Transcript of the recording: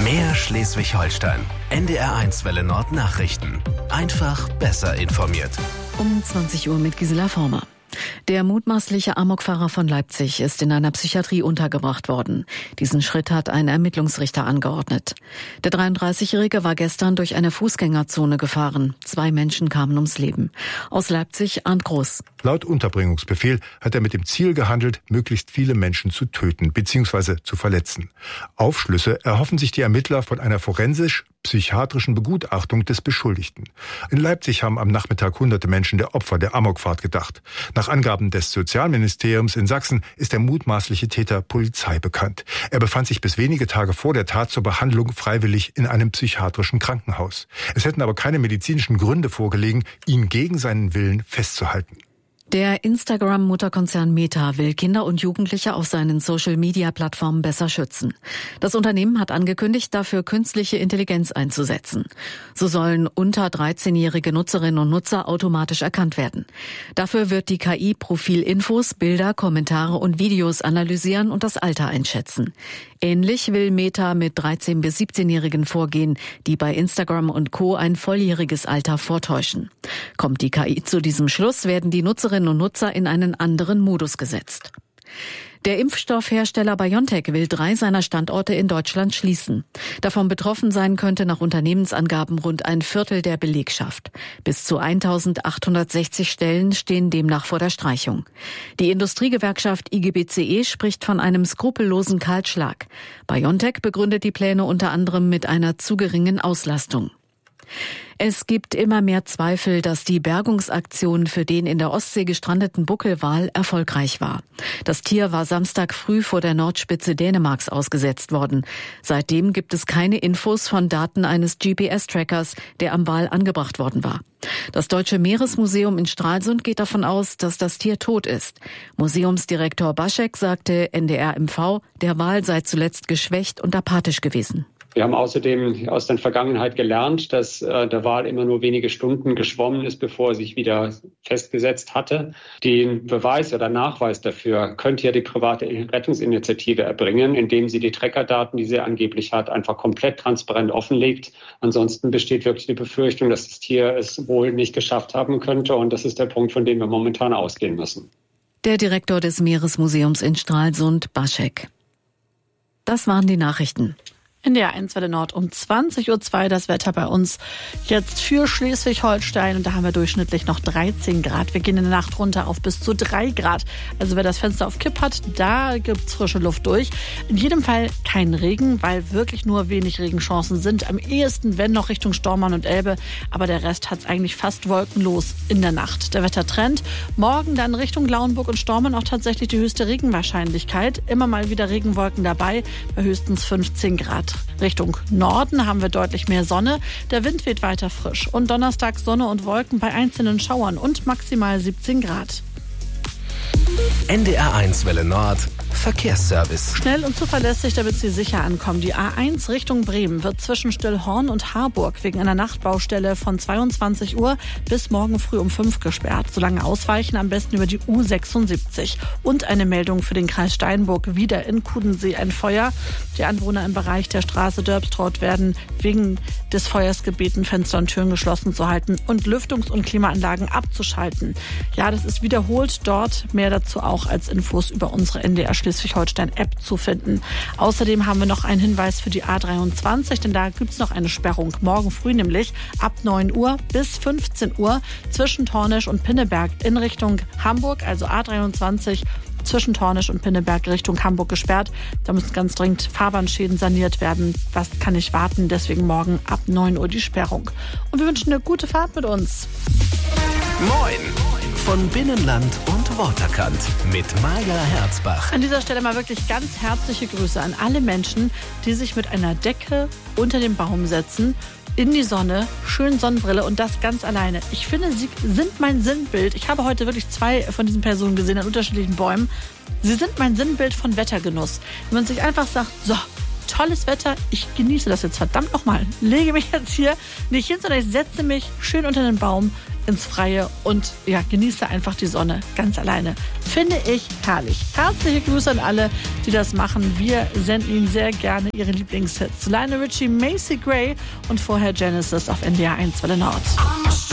Mehr Schleswig-Holstein. NDR1 Welle Nord Nachrichten. Einfach besser informiert. Um 20 Uhr mit Gisela Former. Der mutmaßliche Amokfahrer von Leipzig ist in einer Psychiatrie untergebracht worden. Diesen Schritt hat ein Ermittlungsrichter angeordnet. Der 33-Jährige war gestern durch eine Fußgängerzone gefahren. 2 Menschen kamen ums Leben. Aus Leipzig, Arndt Groß. Laut Unterbringungsbefehl hat er mit dem Ziel gehandelt, möglichst viele Menschen zu töten bzw. zu verletzen. Aufschlüsse erhoffen sich die Ermittler von einer forensisch-psychiatrischen Begutachtung des Beschuldigten. In Leipzig haben am Nachmittag hunderte Menschen der Opfer der Amokfahrt gedacht. Nach Angaben des Sozialministeriums in Sachsen ist der mutmaßliche Täter Polizei bekannt. Er befand sich bis wenige Tage vor der Tat zur Behandlung freiwillig in einem psychiatrischen Krankenhaus. Es hätten aber keine medizinischen Gründe vorgelegen, ihn gegen seinen Willen festzuhalten. Der Instagram-Mutterkonzern Meta will Kinder und Jugendliche auf seinen Social-Media-Plattformen besser schützen. Das Unternehmen hat angekündigt, dafür künstliche Intelligenz einzusetzen. So sollen unter 13-jährige Nutzerinnen und Nutzer automatisch erkannt werden. Dafür wird die KI Profilinfos, Bilder, Kommentare und Videos analysieren und das Alter einschätzen. Ähnlich will Meta mit 13- bis 17-Jährigen vorgehen, die bei Instagram und Co. ein volljähriges Alter vortäuschen. Kommt die KI zu diesem Schluss, werden die Nutzerinnen und Nutzer in einen anderen Modus gesetzt. Der Impfstoffhersteller BioNTech will 3 seiner Standorte in Deutschland schließen. Davon betroffen sein könnte nach Unternehmensangaben rund ein Viertel der Belegschaft. Bis zu 1860 Stellen stehen demnach vor der Streichung. Die Industriegewerkschaft IGBCE spricht von einem skrupellosen Kahlschlag. BioNTech begründet die Pläne unter anderem mit einer zu geringen Auslastung. Es gibt immer mehr Zweifel, dass die Bergungsaktion für den in der Ostsee gestrandeten Buckelwal erfolgreich war. Das Tier war Samstag früh vor der Nordspitze Dänemarks ausgesetzt worden. Seitdem gibt es keine Infos von Daten eines GPS-Trackers, der am Wal angebracht worden war. Das Deutsche Meeresmuseum in Stralsund geht davon aus, dass das Tier tot ist. Museumsdirektor Baschek sagte NDR MV, der Wal sei zuletzt geschwächt und apathisch gewesen. Wir haben außerdem aus der Vergangenheit gelernt, dass der Wal immer nur wenige Stunden geschwommen ist, bevor er sich wieder festgesetzt hatte. Den Beweis oder Nachweis dafür könnte ja die private Rettungsinitiative erbringen, indem sie die Trackerdaten, die sie angeblich hat, einfach komplett transparent offenlegt. Ansonsten besteht wirklich die Befürchtung, dass das Tier es wohl nicht geschafft haben könnte. Und das ist der Punkt, von dem wir momentan ausgehen müssen. Der Direktor des Meeresmuseums in Stralsund, Baschek. Das waren die Nachrichten. NDR1 Welle Nord um 20.02 Uhr das Wetter bei uns jetzt für Schleswig-Holstein und da haben wir durchschnittlich noch 13 Grad. Wir gehen in der Nacht runter auf bis zu 3 Grad. Also wer das Fenster auf Kipp hat, da gibt's frische Luft durch. In jedem Fall kein Regen, weil wirklich nur wenig Regenchancen sind. Am ehesten, wenn noch Richtung Stormarn und Elbe, aber der Rest hat's eigentlich fast wolkenlos in der Nacht. Der Wettertrend, morgen dann Richtung Lauenburg und Stormarn auch tatsächlich die höchste Regenwahrscheinlichkeit. Immer mal wieder Regenwolken dabei, bei höchstens 15 Grad. Richtung Norden haben wir deutlich mehr Sonne. Der Wind weht weiter frisch. Und Donnerstag Sonne und Wolken bei einzelnen Schauern und maximal 17 Grad. NDR1 Welle Nord Verkehrsservice. Schnell und zuverlässig, damit Sie sicher ankommen. Die A1 Richtung Bremen wird zwischen Stillhorn und Harburg wegen einer Nachtbaustelle von 22 Uhr bis morgen früh um 5 gesperrt. Solange ausweichen, am besten über die U76. Und eine Meldung für den Kreis Steinburg. Wieder in Kudensee ein Feuer. Die Anwohner im Bereich der Straße Dörbstrot werden wegen des Feuers gebeten, Fenster und Türen geschlossen zu halten und Lüftungs- und Klimaanlagen abzuschalten. Ja, das ist wiederholt dort. Mehr dazu auch als Infos über unsere NDR Schleswig-Holstein-App zu finden. Außerdem haben wir noch einen Hinweis für die A23, denn da gibt es noch eine Sperrung. Morgen früh nämlich ab 9 Uhr bis 15 Uhr zwischen Tornisch und Pinneberg in Richtung Hamburg, also A23 zwischen Tornisch und Pinneberg Richtung Hamburg gesperrt. Da müssen ganz dringend Fahrbahnschäden saniert werden. Das kann nicht warten, deswegen morgen ab 9 Uhr die Sperrung. Und wir wünschen eine gute Fahrt mit uns. Moin von Binnenland und Waterkant mit Maja Herzbach. An dieser Stelle mal wirklich ganz herzliche Grüße an alle Menschen, die sich mit einer Decke unter den Baum setzen, in die Sonne, schön Sonnenbrille und das ganz alleine. Ich finde, sie sind mein Sinnbild. Ich habe heute wirklich 2 von diesen Personen gesehen an unterschiedlichen Bäumen. Sie sind mein Sinnbild von Wettergenuss. Wenn man sich einfach sagt, so, tolles Wetter, ich genieße das jetzt verdammt nochmal. Lege mich jetzt hier nicht hin, sondern ich setze mich schön unter den Baum ins Freie und genieße einfach die Sonne ganz alleine. Finde ich herrlich. Herzliche Grüße an alle, die das machen. Wir senden Ihnen sehr gerne Ihre Lieblingshits. Lionel Richie, Macy Gray und vorher Genesis auf NDR 1 Welle Nord.